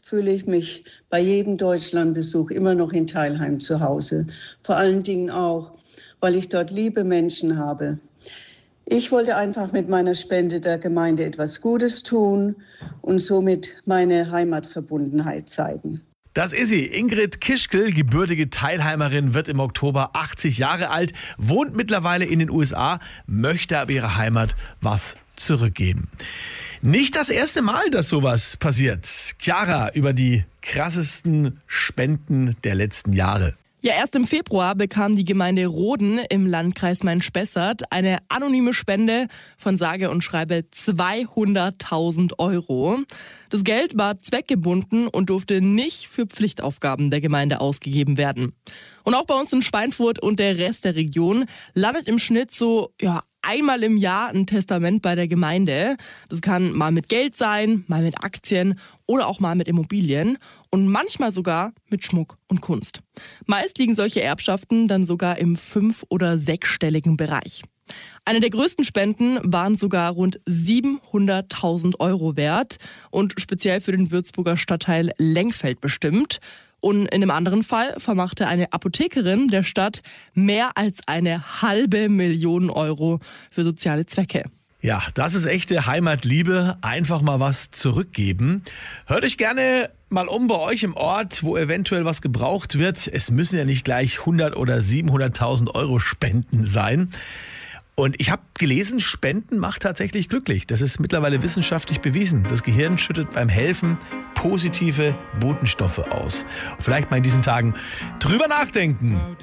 fühle ich mich bei jedem Deutschlandbesuch immer noch in Teilheim zu Hause. Vor allen Dingen auch, weil ich dort liebe Menschen habe. Ich wollte einfach mit meiner Spende der Gemeinde etwas Gutes tun und somit meine Heimatverbundenheit zeigen. Das ist sie. Ingrid Kischkel, gebürtige Teilheimerin, wird im Oktober 80 Jahre alt, wohnt mittlerweile in den USA, möchte aber ihrer Heimat was zurückgeben. Nicht das erste Mal, dass sowas passiert. Chiara über die krassesten Spenden der letzten Jahre. Ja, erst im Februar bekam die Gemeinde Roden im Landkreis Main-Spessart eine anonyme Spende von sage und schreibe 200.000 Euro. Das Geld war zweckgebunden und durfte nicht für Pflichtaufgaben der Gemeinde ausgegeben werden. Und auch bei uns in Schweinfurt und der Rest der Region landet im Schnitt so, einmal im Jahr ein Testament bei der Gemeinde. Das kann mal mit Geld sein, mal mit Aktien oder auch mal mit Immobilien und manchmal sogar mit Schmuck und Kunst. Meist liegen solche Erbschaften dann sogar im 5- oder 6-stelligen Bereich. Eine der größten Spenden waren sogar rund 700.000 Euro wert und speziell für den Würzburger Stadtteil Lengfeld bestimmt. Und in einem anderen Fall vermachte eine Apothekerin der Stadt mehr als 500.000 Euro für soziale Zwecke. Ja, das ist echte Heimatliebe. Einfach mal was zurückgeben. Hört euch gerne mal um bei euch im Ort, wo eventuell was gebraucht wird. Es müssen ja nicht gleich 100 oder 700.000 Euro Spenden sein. Und ich habe gelesen, Spenden macht tatsächlich glücklich. Das ist mittlerweile wissenschaftlich bewiesen. Das Gehirn schüttet beim Helfen positive Botenstoffe aus. Vielleicht mal in diesen Tagen drüber nachdenken.